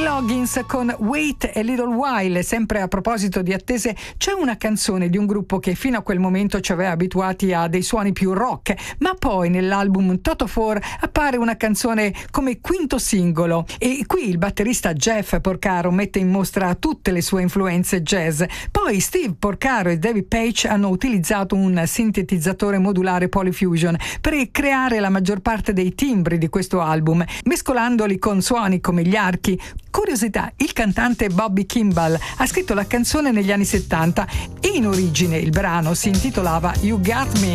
Loggins con Wait a Little While. Sempre a proposito di attese, c'è una canzone di un gruppo che fino a quel momento ci aveva abituati a dei suoni più rock, ma poi nell'album Toto 4 appare una canzone come quinto singolo e qui il batterista Jeff Porcaro mette in mostra tutte le sue influenze jazz. Poi Steve Porcaro e David Page hanno utilizzato un sintetizzatore modulare Polyfusion per creare la maggior parte dei timbri di questo album, mescolandoli con suoni come gli archi. Curiosità, il cantante Bobby Kimball ha scritto la canzone negli anni 70 e in origine il brano si intitolava You Got Me.